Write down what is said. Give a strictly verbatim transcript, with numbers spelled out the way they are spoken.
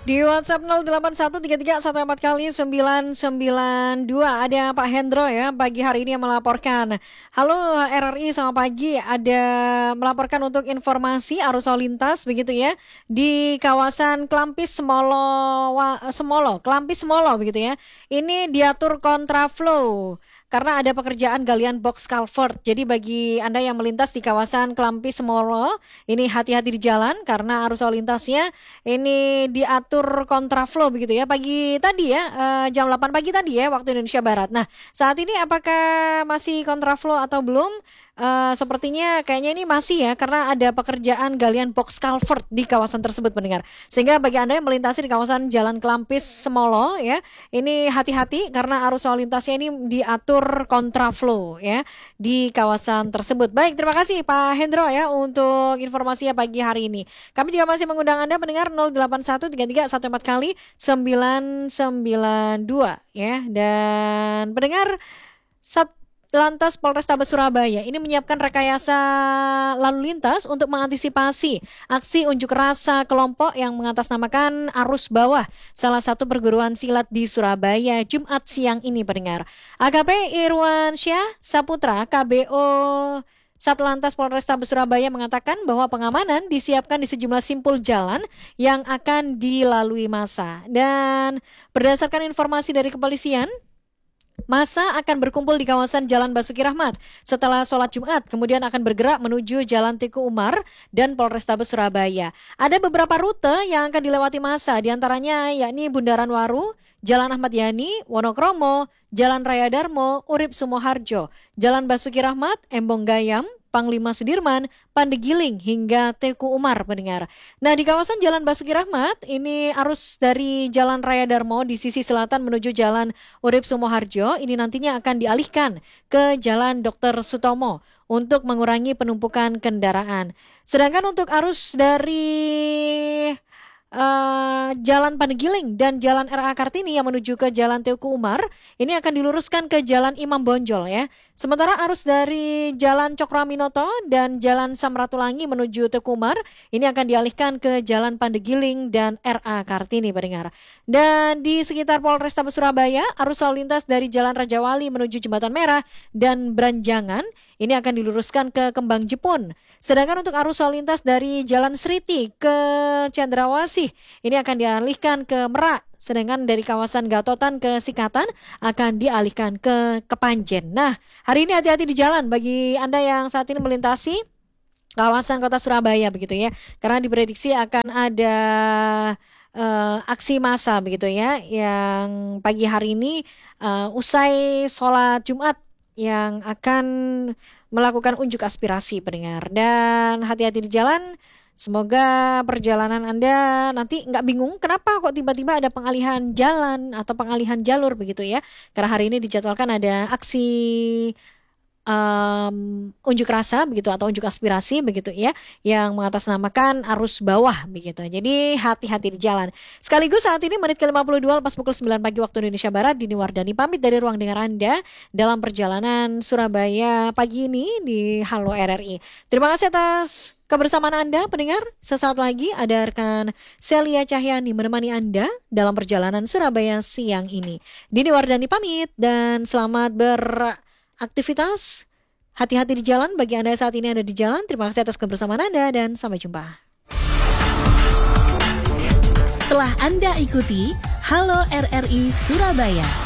Di WhatsApp nol delapan satu tiga tiga satu empat kali sembilan sembilan dua ada Pak Hendro ya pagi hari ini yang melaporkan. Halo R R I, selamat pagi. Ada melaporkan untuk informasi arus lalu lintas begitu ya di kawasan Klampis Semolo Wa- Semolo Klampis Semolo begitu ya. Ini diatur kontraflow karena ada pekerjaan galian box culvert. Jadi bagi Anda yang melintas di kawasan Klampis Semolo, ini hati-hati di jalan karena arus lalu lintasnya ini diatur kontraflow begitu ya. Pagi tadi ya, eh, jam delapan pagi tadi ya waktu Indonesia Barat. Nah, saat ini apakah masih kontraflow atau belum? Eh, sepertinya kayaknya ini masih ya karena ada pekerjaan galian box culvert di kawasan tersebut pendengar. Sehingga bagi Anda yang melintasi di kawasan Jalan Klampis Semolo ya, ini hati-hati karena arus lalu lintasnya ini diatur kontraflow ya di kawasan tersebut. Baik, terima kasih Pak Hendro ya untuk informasinya pagi hari ini. Kami juga masih mengundang Anda pendengar nol delapan satu tiga tiga satu empat kali sembilan sembilan dua ya. Dan pendengar sat Lantas Polrestabes Surabaya ini menyiapkan rekayasa lalu lintas untuk mengantisipasi aksi unjuk rasa kelompok yang mengatasnamakan arus bawah salah satu perguruan silat di Surabaya Jumat siang ini pendengar. A K P Irwan Syah Saputra K B O Satlantas Polrestabes Surabaya mengatakan bahwa pengamanan disiapkan di sejumlah simpul jalan yang akan dilalui massa. Dan berdasarkan informasi dari kepolisian, massa akan berkumpul di kawasan Jalan Basuki Rahmat setelah sholat Jumat, kemudian akan bergerak menuju Jalan Teku Umar dan Polrestabes Surabaya. Ada beberapa rute yang akan dilewati massa, diantaranya yakni Bundaran Waru, Jalan Ahmad Yani, Wonokromo, Jalan Raya Darmo, Urip Sumoharjo, Jalan Basuki Rahmat, Embong Gayam, Panglima Sudirman, Pandegiling hingga Teku Umar pendengar. Nah di kawasan Jalan Basuki Rahmat ini arus dari Jalan Raya Darmo di sisi selatan menuju Jalan Urip Sumoharjo ini nantinya akan dialihkan ke Jalan Dokter Sutomo untuk mengurangi penumpukan kendaraan. Sedangkan untuk arus dari Uh, Jalan Pandegiling dan Jalan R A Kartini yang menuju ke Jalan Teku Umar ini akan diluruskan ke Jalan Imam Bonjol ya. Sementara arus dari Jalan Cokroaminoto dan Jalan Samratulangi menuju Teku Umar ini akan dialihkan ke Jalan Pandegiling dan R A Kartini pendengar. Dan di sekitar Polrestabes Surabaya arus lalu lintas dari Jalan Rajawali menuju Jembatan Merah dan Branjangan ini akan diluruskan ke Kembang Jepun. Sedangkan untuk arus lalu lintas dari Jalan Sriti ke Cendrawasih ini akan dialihkan ke Merak. Sedangkan dari kawasan Gatotan ke Sikatan akan dialihkan ke Kepanjen. Nah, hari ini hati-hati di jalan bagi Anda yang saat ini melintasi kawasan kota Surabaya begitu ya. Karena diprediksi akan ada uh, aksi massa begitu ya yang pagi hari ini uh, usai sholat Jumat yang akan melakukan unjuk aspirasi pendengar. Dan hati-hati di jalan. Semoga perjalanan Anda nanti nggak bingung kenapa kok tiba-tiba ada pengalihan jalan atau pengalihan jalur begitu ya. Karena hari ini dijadwalkan ada aksi um, unjuk rasa begitu atau unjuk aspirasi begitu ya yang mengatasnamakan arus bawah begitu. Jadi hati-hati di jalan. Sekaligus saat ini menit ke lima puluh dua lepas pukul sembilan pagi waktu Indonesia Barat, Dini Wardani pamit dari ruang dengar Anda dalam perjalanan Surabaya pagi ini di Halo R R I. Terima kasih atas kebersamaan Anda pendengar. Sesaat lagi ada rekan Celia Cahyani menemani Anda dalam perjalanan Surabaya siang ini. Dini Wardani pamit dan selamat beraktivitas. Hati-hati di jalan bagi Anda saat ini ada di jalan. Terima kasih atas kebersamaan Anda dan sampai jumpa. Telah Anda ikuti Halo R R I Surabaya.